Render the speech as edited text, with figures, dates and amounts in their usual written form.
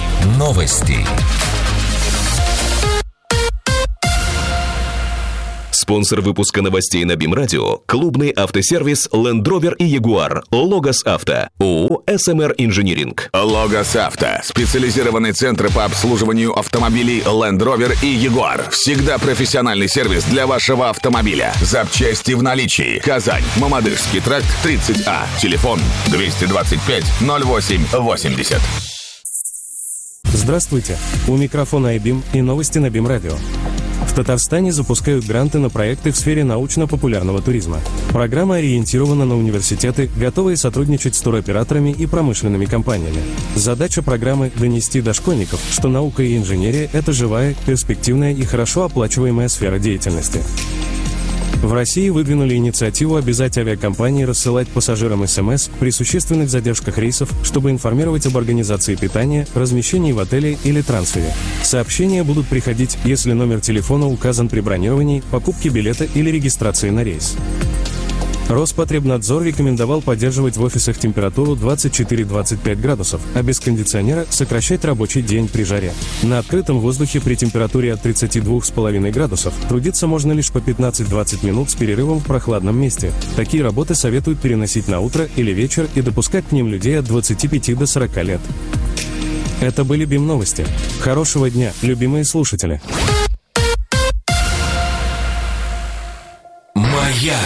Новости. Спонсор выпуска новостей на БИМ-радио – клубный автосервис Land Rover и Jaguar Logos Авто, ООО «СМР Инжиниринг». Logos Авто – специализированный центр по обслуживанию автомобилей Land Rover и Jaguar. Всегда профессиональный сервис для вашего автомобиля. Запчасти в наличии. Казань, Мамадышский тракт, 30А. Телефон 225 08 80. Здравствуйте! У микрофона iBIM и новости на БИМ-радио. В Татарстане запускают гранты на проекты в сфере научно-популярного туризма. Программа ориентирована на университеты, готовые сотрудничать с туроператорами и промышленными компаниями. Задача программы – донести до школьников, что наука и инженерия – это живая, перспективная и хорошо оплачиваемая сфера деятельности. В России выдвинули инициативу обязать авиакомпании рассылать пассажирам СМС при существенных задержках рейсов, чтобы информировать об организации питания, размещении в отеле или трансфере. Сообщения будут приходить, если номер телефона указан при бронировании, покупке билета или регистрации на рейс. Роспотребнадзор рекомендовал поддерживать в офисах температуру 24-25 градусов, а без кондиционера сокращать рабочий день при жаре. На открытом воздухе при температуре от 32,5 градусов трудиться можно лишь по 15-20 минут с перерывом в прохладном месте. Такие работы советуют переносить на утро или вечер и допускать к ним людей от 25 до 40 лет. Это были БИМ-новости. Хорошего дня, любимые слушатели!